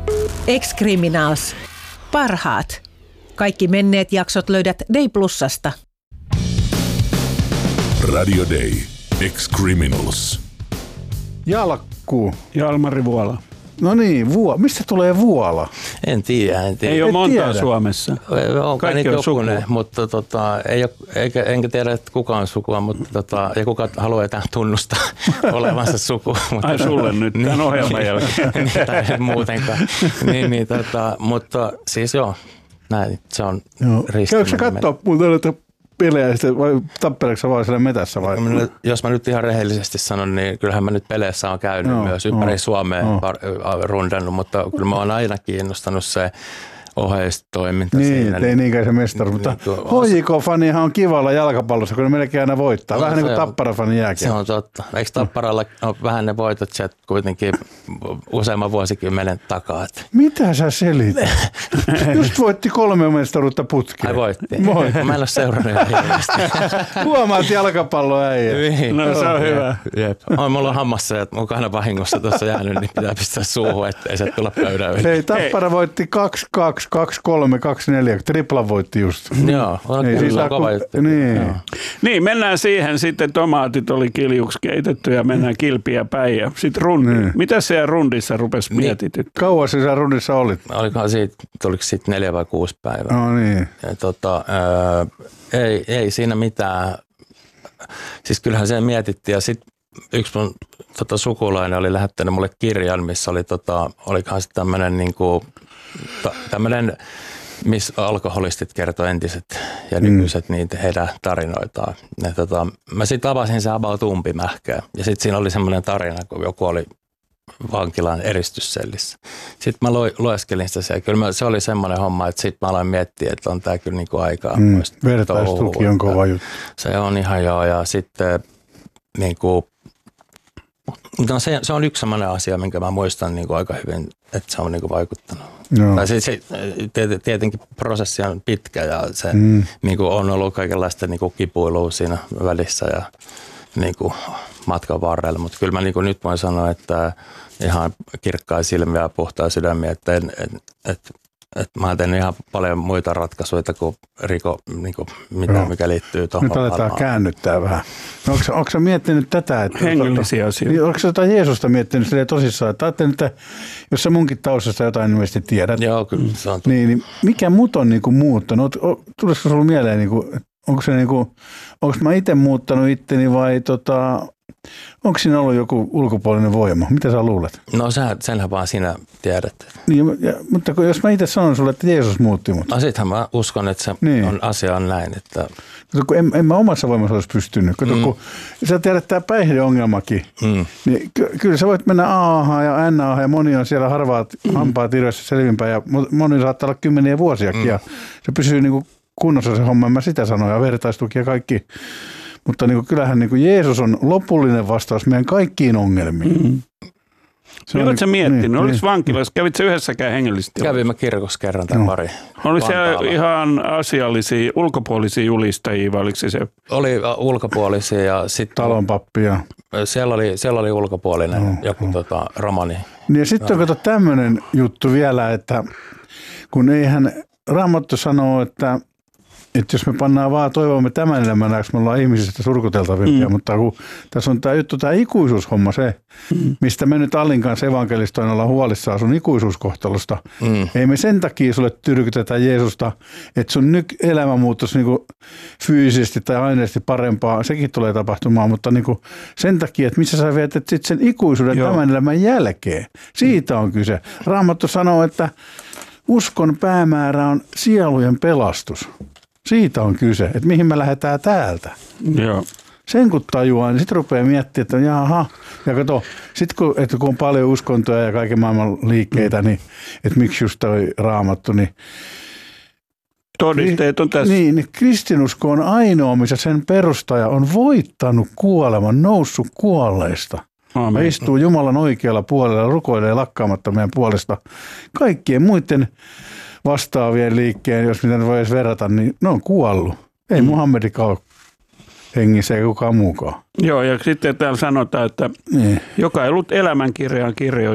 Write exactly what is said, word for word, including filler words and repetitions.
Ex-Criminals. Parhaat. Kaikki menneet jaksot löydät Day Plusasta. Radio Day. Ex-Criminals. Jalkku. Jalmari Vuola. No niin, vuo. Mistä tulee Vuola? En tiedä, en tiedä. Ei ole Et montaa tiedä. Suomessa. On kai Kaikki niitä on sukua. jokunen, mutta tota, ei ole, eikä, enkä tiedä, että kuka on sukua, mutta tota, ja kuka haluaa etään tunnustaa olevansa suku. Mutta, Ai sulle nyt tämän ohjelman jälkeen. niin, tai muutenkaan. niin, niin, tota, mutta siis joo, näin, se on ristiminen. Käykö sä katsoa muuten näitä pelejä sitten, vai tappeleeko sä vaan siellä metässä? Vai? Jos mä nyt ihan rehellisesti sanon, niin kyllähän mä nyt peleissä on käynyt Joo, myös ympäri joo, Suomea joo. rundannut, mutta kyllä mä oon aina kiinnostanut se oheistoiminta Niin, siinä. ei niinkään se mestari, mutta Niin kuin- H J K-fanihan on kivalla jalkapallossa, kun ne melkein aina voittaa. Vähän No, niin kuin se on- Tappara-fani Se jääkiekko. on totta. Eikö Tapparalla ole vähän ne voitot sieltä kuitenkin useamman vuosikymmenen takaa? Että... Mitä sä selität? Just voitti kolme mestaruutta putkeen. Ai voitti. Voitti. Mä en ole seurannut ihan hirveästi. Huomaat jalkapalloäijä. Niin. No se on hyvä. Jep. On mulla on hammassa ja mukana vahingossa tuossa jäänyt, niin pitää pistää suuhun, ettei se tulla pöydän yli. Hei, Tappara voitti kaksi kaksi, kaksi kolme, kaksi neljä. Tripla voitti just. Joo, on Ei kyllä siis saa kova ku- juttu. niin. Joo. Niin, mennään siihen. Sitten tomaatit oli kiljuksi keitetty ja mennään kilpiä päin. Ja sitten rundi. Niin. Mitä siellä rundissa rupesi Niin. mietityt? Kauas sä rundissa olit? Olikohan siitä, tuliko siitä neljä vai kuusi päivää? No niin. Ja tota, ää, ei, ei siinä mitään. Siis kyllähän sen mietittiin ja sitten yksi mun tota, sukulainen oli lähettänyt mulle kirjan, missä oli tota, olikohan se tämmöinen niinku, ta, tämmöinen, missä alkoholistit kertoi entiset ja nykyiset mm. niitä heidän tarinoitaan. Ja, tota, mä sitten avasin se about umpimähkää ja sitten siinä oli semmoinen tarina, kun joku oli vankilan eristyssellissä. Sitten mä lo, lueskelin sitä siellä. Kyllä mä, se oli semmoinen homma, että sitten mä aloin miettiä, että on tää kyllä niinku aikaa. Mm. Vertaistuki on kova juttu. Se on ihan joo ja sitten niinku, no se, se on yksi semmoinen asia, minkä mä muistan niinku aika hyvin, että se on niinku vaikuttanut. Joo. Tai se, se, tietenkin prosessi on pitkä ja se Mm. niinku on ollut kaikenlaista niinku kipuilua siinä välissä ja niinku matkan varrella, mutta kyllä mä niinku nyt voin sanoa, että ihan kirkkaa silmiä ja puhtaa sydämiä, että en, et, et, et mä oon tehnyt ihan paljon muita ratkaisuja kuin riko, niinku, mitä, Joo. mikä liittyy tuohon Nyt aletaan maailmaan. käännyttää vähän. No, onko, onko sä miettinyt tätä? Että Hengellisiä asioita. Niin, onko sä jotain Jeesusta miettinyt silleen tosissaan? Että ajattelin, että jos sä munkin taustasta jotain ilmeisesti tiedät, Joo, kyllä se on. niin, niin mikä mut on niinku muuttanut? Tulisiko sulla mieleen, niinku, onko se niinku, onko mä itse muuttanut itteni vai tota, onko siinä ollut joku ulkopuolinen voima? Mitä sä luulet? No sä, senhän vaan sinä tiedät. Niin, ja, mutta kun, jos mä itse sanon sulle, että Jeesus muutti mut. No sittenhän mä uskon, että se Niin. on, asia on näin, että Kato, kun en, en mä omassa voimassa olisi pystynyt. Kato, mm. kun sä tiedät tämä päihdeongelmakin, mm. niin ky- kyllä sä voit mennä A-ahan ja N-ahan ja moni on siellä harvaat mm. hampaat irroissa selvinpäin ja moni saattaa olla kymmeniä vuosiakin mm. ja se pysyy niinku kunnossa se homma, en mä sitä sanoin ja vertaistuki ja kaikki. Mutta niinku, kyllähän niinku Jeesus on lopullinen vastaus meidän kaikkiin ongelmiin. Mm. Se Oletko sä niinku- miettinyt? niin, Oliko niin. vankilassa? Kävit sä yhdessäkään hengellisesti? kävin mä kirkossa kerran tai Joo. pari. Oli siellä Vantaalla. ihan asiallisia, ulkopuolisia julistajia vai oliko se se? Oli ulkopuolisia ja sitten Talonpappi ja... siellä oli, siellä oli ulkopuolinen Joo, joku joo. tota, romani. Niin ja sitten on kato tämmöinen juttu vielä, että kun eihän Raamattu sanoo, että, että jos me pannaan vaan toivomme tämän elämän ajaksi, me ollaan ihmisistä surkuteltavimpia, mm. mutta kun tässä on tämä juttu, tämä ikuisuushomma se, mm. mistä me nyt Allin kanssa evankelistoina ollaan huolissaan sun ikuisuuskohtalosta. Mm. Ei me sen takia sulle tyrkytetä Jeesusta, että sun nyt elämä muuttuisi niinku fyysisesti tai aineellisesti parempaa, sekin tulee tapahtumaan, mutta niinku sen takia, että missä sä vietät sit sen ikuisuuden Joo. tämän elämän jälkeen. Siitä on kyse. Raamattu sanoo, että uskon päämäärä on sielujen pelastus. Siitä on kyse, että mihin me lähdetään täältä. Joo. Sen kun tajuaa, niin sitten rupeaa miettimään, että jaha. Ja kato, sitten kun, että kun on paljon uskontoja ja kaiken maailman liikkeitä, niin että miksi just toi Raamattu, niin Todisteet on tässä. Niin, niin kristinusko on ainoa, missä sen perustaja on voittanut kuoleman, noussut kuolleista. Aamen. Ja istuu Jumalan oikealla puolella ja rukoilee lakkaamatta meidän puolesta. Kaikkien muiden vastaavien liikkeen, jos mitä voi edes verrata, niin ne on kuollut. Ei mm. Muhammedikaan ole hengissä eikä kukaan muukaan. Joo, ja sitten täällä sanotaan, että Niin. joka ei ollut elämänkirjaan kirjoitettu.